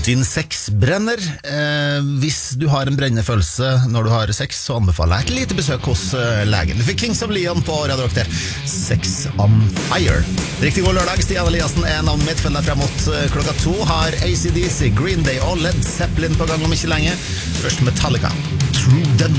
Din sex brenner. Hvis du har en brennende følelse når du har sex, så anbefaler jeg et lite besøk hos legen. Du fikk Kings of Leon på Radio Rock der. Sex on Fire. Riktig god lørdag. Stian Eliassen er navnet mitt. Følg deg frem mot klokka 2. Har AC/DC, Green Day og Led Zeppelin på gang om ikke lenge. Først Metallica. Through the